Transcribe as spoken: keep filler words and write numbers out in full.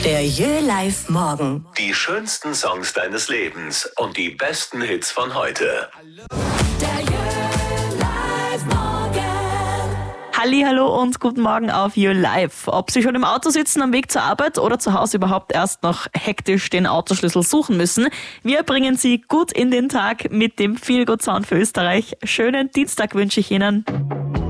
Der Jö Live Morgen. Die schönsten Songs deines Lebens und die besten Hits von heute. Der Jö Live Morgen. Hallihallo und guten Morgen auf You Live. Ob Sie schon im Auto sitzen am Weg zur Arbeit oder zu Hause überhaupt erst noch hektisch den Autoschlüssel suchen müssen, wir bringen Sie gut in den Tag mit dem Feel Good Sound für Österreich. Schönen Dienstag wünsche ich Ihnen.